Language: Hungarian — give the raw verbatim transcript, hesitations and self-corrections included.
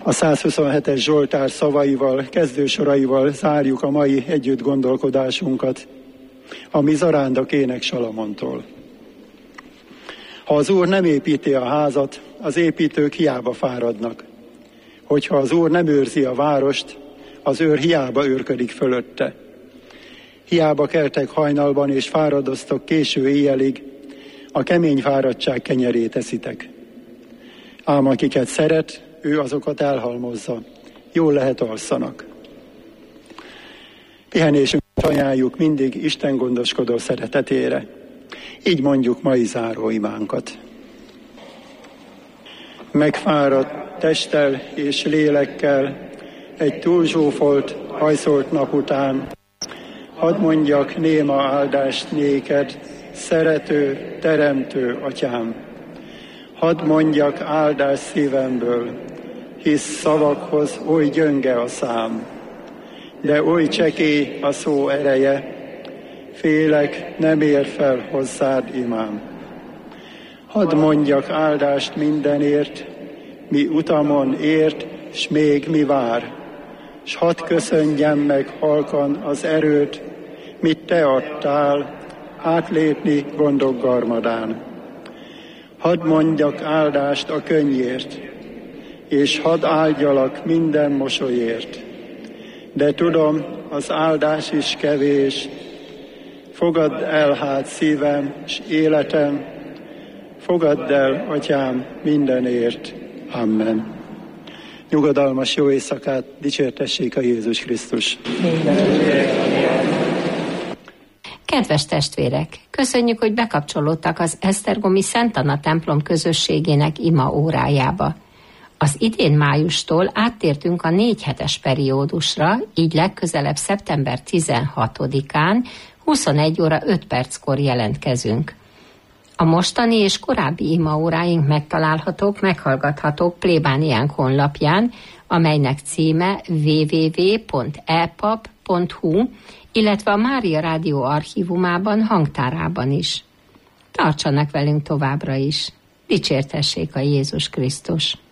A százhuszonhetes Zsoltár szavaival, kezdősoraival zárjuk a mai együtt gondolkodásunkat, ami zarándok ének Salamontól. Ha az Úr nem építi a házat, az építők hiába fáradnak. Hogyha az Úr nem őrzi a várost, az őr hiába őrködik fölötte. Hiába keltek hajnalban és fáradoztok késő éjjelig, a kemény fáradtság kenyerét eszitek. Ám akiket szeret, ő azokat elhalmozza. Jól lehet alszanak. Pihenésünket ajánljuk mindig Isten gondoskodó szeretetére. Így mondjuk mai záróimánkat. Megfáradt testtel és lélekkel egy túlzsúfolt, hajszolt nap után, hadd mondjak néma áldást néked, szerető, teremtő atyám. Hadd mondjak áldást szívemből, hisz szavakhoz oly gyönge a szám, de oly csekély a szó ereje, félek, nem ér fel hozzád imám. Hadd mondjak áldást mindenért, mi utamon ért, s még mi vár, s hadd köszönjem meg halkan az erőt, mit te adtál, átlépni gondok garmadán. Hadd mondjak áldást a könnyért, és hadd áldjalak minden mosolyért. De tudom, az áldás is kevés, fogadd el hát szívem s életem, fogadd el, atyám, mindenért. Amen. Nyugodalmas jó éjszakát, dicsértessék a Jézus Krisztus. Kedves testvérek, köszönjük, hogy bekapcsolódtak az Esztergomi Szent Anna templom közösségének ima órájába. Az idén májustól áttértünk a négy hetes periódusra, így legközelebb szeptember tizenhatodikán huszonegy óra öt perckor jelentkezünk. A mostani és korábbi imaóráink megtalálhatók, meghallgathatók plébániánk honlapján, amelynek címe double-u double-u double-u pont e pap pont hu, illetve a Mária Rádió archívumában, hangtárában is. Tartsanak velünk továbbra is. Dicsértessék a Jézus Krisztus!